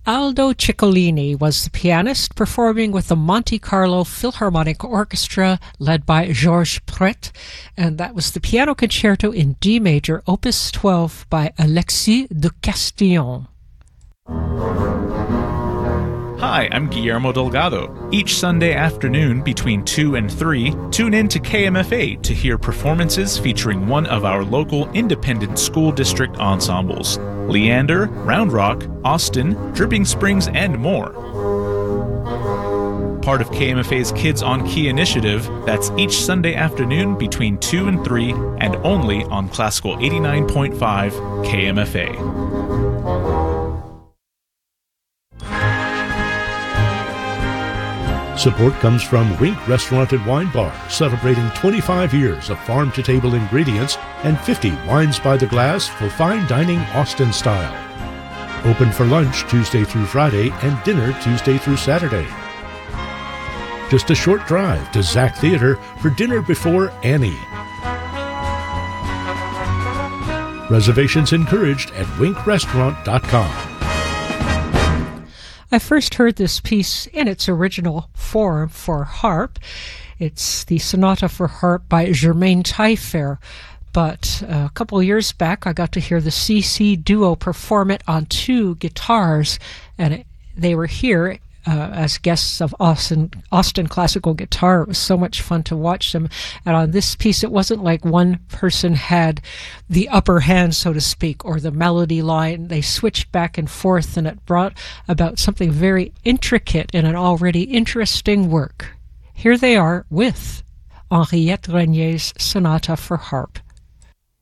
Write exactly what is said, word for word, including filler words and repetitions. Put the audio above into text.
Aldo Ciccolini was the pianist, performing with the Monte Carlo Philharmonic Orchestra led by Georges Pret, and that was the piano concerto in D major, opus twelve by Alexis de Castillon. Hi, I'm Guillermo Delgado. Each Sunday afternoon between two and three, tune in to K M F A to hear performances featuring one of our local independent school district ensembles: Leander, Round Rock, Austin, Dripping Springs, and more. Part of K M F A's Kids on Key initiative, that's each Sunday afternoon between two and three, and only on Classical eighty-nine point five K M F A. Support comes from Wink Restaurant and Wine Bar, celebrating twenty-five years of farm-to-table ingredients and fifty wines by the glass for fine dining Austin style. Open for lunch Tuesday through Friday and dinner Tuesday through Saturday. Just a short drive to Zach Theater for dinner before Annie. Reservations encouraged at wink restaurant dot com. I first heard this piece in its original form for harp. It's the Sonata for Harp by Germaine Taillefer. But uh, a couple of years back, I got to hear the C C Duo perform it on two guitars, and it, they were here uh, as guests of Austin, Austin Classical Guitar. It was so much fun to watch them. And on this piece, it wasn't like one person had the upper hand, so to speak, or the melody line. They switched back and forth, and it brought about something very intricate in an already interesting work. Here they are with Henriette Regnier's Sonata for Harp.